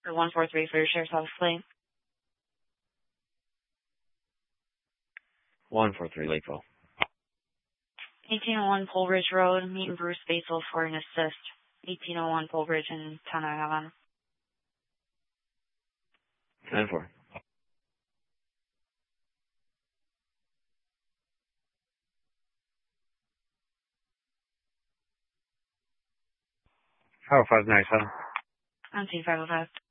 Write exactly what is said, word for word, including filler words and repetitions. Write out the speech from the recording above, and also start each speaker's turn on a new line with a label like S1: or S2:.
S1: For one four three for your Sheriff's Office Lane.
S2: one four three Lakeville.
S1: eighteen oh one Polbridge Road, meeting Bruce Basil for an assist. eighteen oh one Polbridge in town of Havana.
S2: ten four. Power five nine seven.
S1: I'm T five oh five.